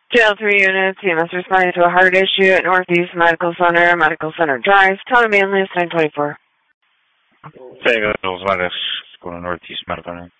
Jail 3 units, EMS responding to a heart issue at Northeast Medical Center, Medical Center Drive. Tony Manley, 924. St. Louis Medics, going to Northeast Medical Center.